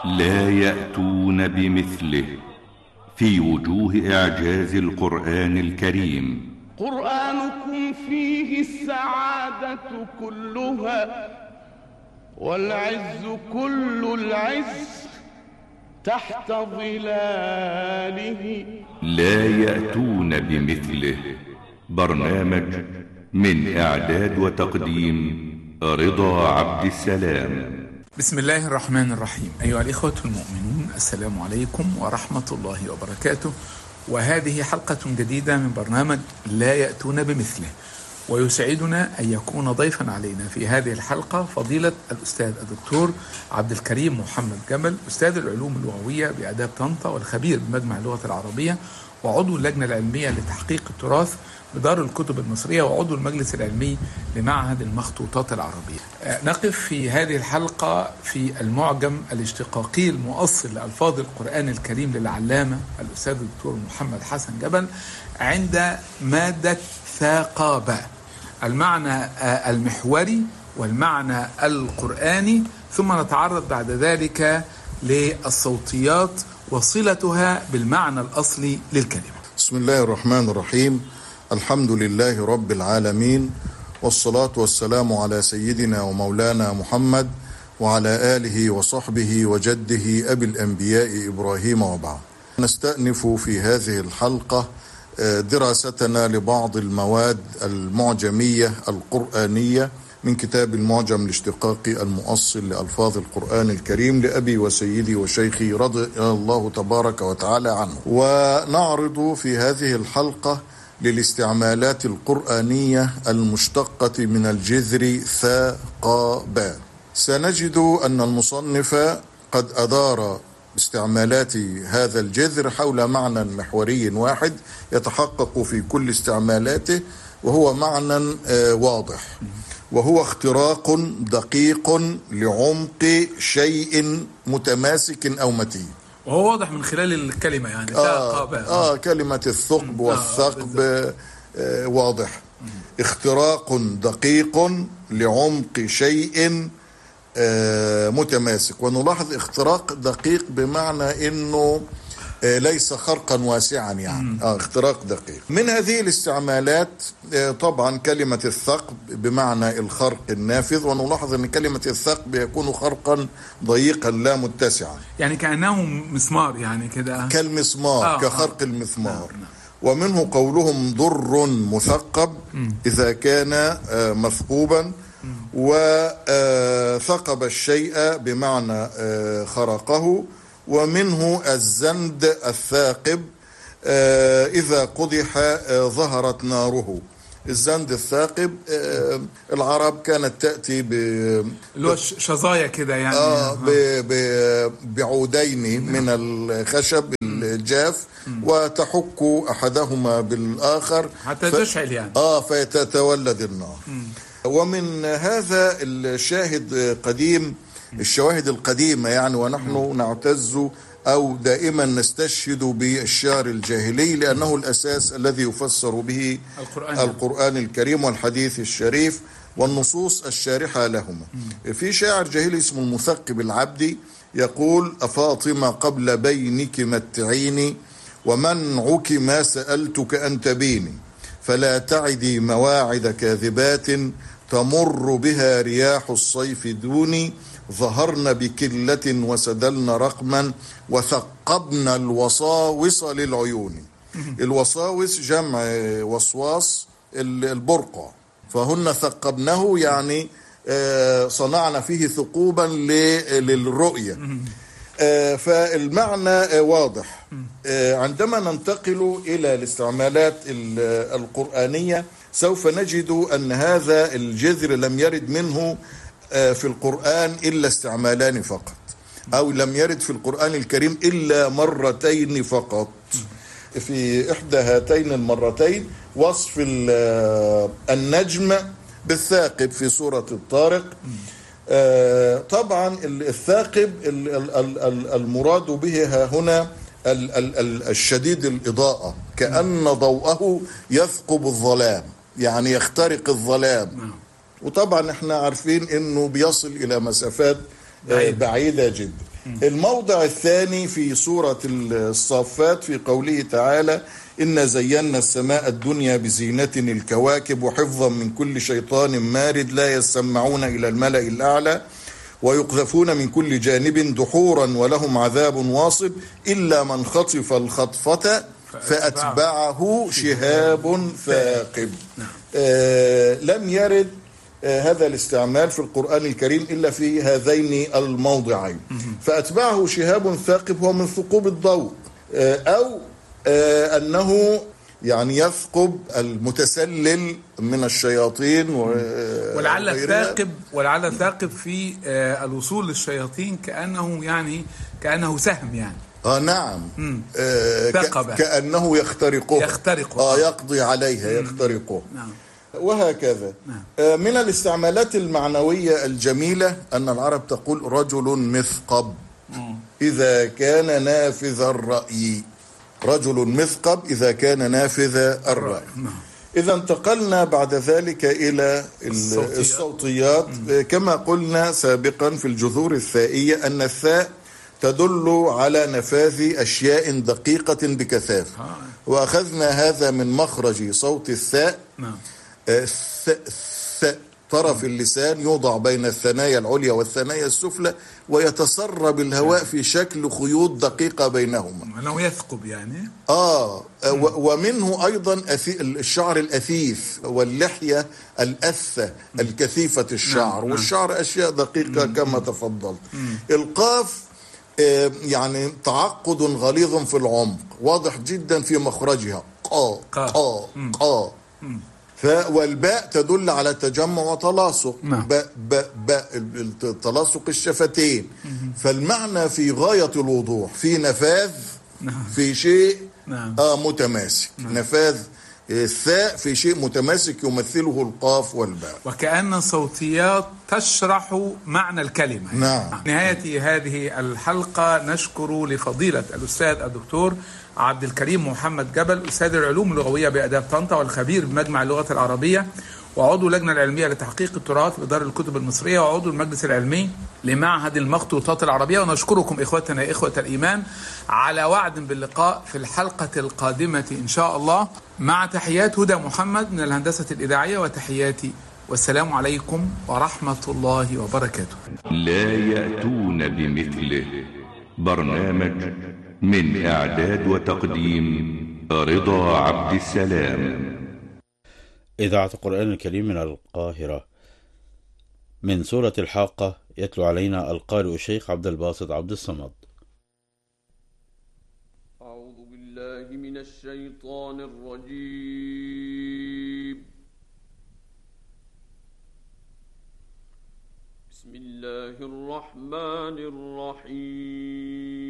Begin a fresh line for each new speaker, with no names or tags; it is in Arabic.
لا يأتون بمثله في وجوه إعجاز القرآن الكريم.
قرآنكم فيه السعادة كلها والعز كل العز تحت ظلاله.
لا يأتون بمثله، برنامج من إعداد وتقديم رضا عبد السلام.
بسم الله الرحمن الرحيم. أيها الإخوة المؤمنون، السلام عليكم ورحمة الله وبركاته، وهذه حلقة جديدة من برنامج لا يأتون بمثله. ويسعدنا أن يكون ضيفا علينا في هذه الحلقة فضيلة الأستاذ الدكتور عبد الكريم محمد جمل، أستاذ العلوم اللغوية بآداب طنطا والخبير بمجمع اللغة العربية وعضو اللجنة العلمية لتحقيق التراث بدار الكتب المصرية وعضو المجلس العلمي لمعهد المخطوطات العربية. نقف في هذه الحلقة في المعجم الاشتقاقي المؤصل لألفاظ القرآن الكريم للعلامة الأستاذ الدكتور محمد حسن جبل عند مادة ثاقابة، المعنى المحوري والمعنى القرآني، ثم نتعرض بعد ذلك للصوتيات وصلتها بالمعنى الأصلي للكلمة.
بسم الله الرحمن الرحيم. الحمد لله رب العالمين، والصلاة والسلام على سيدنا ومولانا محمد وعلى آله وصحبه وجده أبي الأنبياء إبراهيم، وبعد. نستأنف في هذه الحلقة دراستنا لبعض المواد المعجمية القرآنية من كتاب المعجم الاشتقاقي المؤصل لألفاظ القرآن الكريم لأبي وسيدي وشيخي رضي الله تبارك وتعالى عنه. ونعرض في هذه الحلقة للاستعمالات القرآنية المشتقة من الجذر ثاقابا. سنجد أن المصنف قد أدار باستعمالات هذا الجذر حول معنى محوري واحد يتحقق في كل استعمالاته، وهو معنى واضح، وهو اختراق دقيق لعمق شيء واضح أو متين.
وهو واضح من خلال الكلمة، يعني
كلمة الثقب والثقب واضح. اختراق دقيق لعمق شيء متماسك. ونلاحظ اختراق دقيق بمعنى انه ليس خرقا واسعا، يعني اختراق دقيق. من هذه الاستعمالات طبعا كلمة الثقب بمعنى الخرق النافذ، ونلاحظ ان كلمة الثقب يكون خرقا ضيقا لا متسعا،
يعني كأنه مسمار، يعني كده
كالمسمار، كخرق المسمار. ومنه قولهم ضر مثقب إذا كان مثقوبا، وثقب الشيء بمعنى خرقه. ومنه الزند الثاقب إذا قدح ظهرت ناره. الزند الثاقب العرب كانت تأتي
شظايا كده، يعني
بعودين من الخشب الجاف وتحك أحدهما بالآخر
حتى تشعل، يعني
فيتولد النار. ومن هذا الشاهد قديم، الشواهد القديمة يعني، ونحن نعتز أو دائما نستشهد بالشعر الجاهلي لأنه الأساس الذي يفسر به القرآن الكريم والحديث الشريف والنصوص الشارحة لهما. في شاعر جاهلي اسمه المثقب العبدي يقول: أفاطمة قبل بينك متعيني ومنعك ما سألتك أن تبيني، فلا تعدي مواعد كاذبات تمر بها رياح الصيف دوني، ظهرن بكلة وسدلن رقما وثقبن الوصاوص للعيون. الوصاوص جمع وصواص البرقع، فهن ثقبنه يعني صنعنا فيه ثقوبا للرؤية. فالمعنى واضح. عندما ننتقل إلى الاستعمالات القرآنية سوف نجد أن هذا الجذر لم يرد منه في القرآن إلا استعمالان فقط، أو لم يرد في القرآن الكريم إلا مرتين فقط. في إحدى هاتين المرتين وصف النجم بالثاقب في سورة الطارق. طبعا الثاقب المراد به ها هنا الشديد الإضاءة، كأن ضوءه يثقب الظلام، يعني يخترق الظلام. وطبعا احنا عارفين انه بيصل الى مسافات بعيدة جدا. الموضع الثاني في سورة الصافات في قوله تعالى: إنا زينا السماء الدنيا بزينة الكواكب وحفظا من كل شيطان مارد لا يسمعون إلى الملأ الأعلى ويقذفون من كل جانب دحورا ولهم عذاب واصب إلا من خطف الخطفة فأتبعه شهاب ثاقب. لم يرد هذا الاستعمال في القرآن الكريم إلا في هذين الموضعين. فأتبعه شهاب ثاقب هو من ثقوب الضوء، أو أنه يعني يثقب المتسلل من الشياطين
ولعل الثاقب في الوصول للشياطين كأنه سهم يعني.
نعم. كأنه يخترقه يقضي عليها يخترقه.
نعم.
وهكذا. نعم. من الاستعمالات المعنوية الجميلة أن العرب تقول رجل مثقب إذا كان نافذ الرأي. رجل مثقب إذا كان نافذ الرأي. إذا انتقلنا بعد ذلك إلى الصوتيات. كما قلنا سابقا في الجذور الثائية أن الثاء تدل على نفاذ أشياء دقيقة بكثافة، وأخذنا هذا من مخرج صوت الثاء. طرف اللسان يوضع بين الثنايا العليا والثنايا السفلى ويتسرب الهواء في شكل خيوط دقيقة بينهما،
أنه يثقب يعني.
ومنه أيضا الشعر الأثيث واللحية الأثة الكثيفة الشعر. والشعر أشياء دقيقة كما تفضل. القاف يعني تعقد غليظ في العمق واضح جدا في مخرجها، قا. والباء تدل على تجمع وتلاصق. تلاصق الشفتين. فالمعنى في غاية الوضوح، في نفاذ في شيء متماسك. نفاذ الثاء في شيء متماسك يمثله القاف والباء،
وكأن الصوتيات تشرح معنى الكلمة.
نعم.
نهاية هذه الحلقة نشكر لفضيلة الأستاذ الدكتور عبد الكريم محمد جبل، أستاذ العلوم اللغوية بآداب طنطا والخبير بمجمع اللغة العربية وعضو اللجنة العلمية لتحقيق التراث بدار الكتب المصرية وعضو المجلس العلمي لمعهد المخطوطات العربية. ونشكركم إخوتنا إخوة الإيمان على وعد باللقاء في الحلقة القادمة إن شاء الله، مع تحيات هدى محمد من الهندسة الإذاعية وتحياتي، والسلام عليكم ورحمة الله وبركاته.
لا يأتون بمثله. برنامج من إعداد وتقديم رضا عبد السلام.
إذاعة القرآن الكريم من القاهرة. من سورة الحاقة يتلو علينا القارئ الشيخ عبد الباسط عبد الصمد.
أعوذ بالله من الشيطان الرجيم. بسم الله الرحمن الرحيم.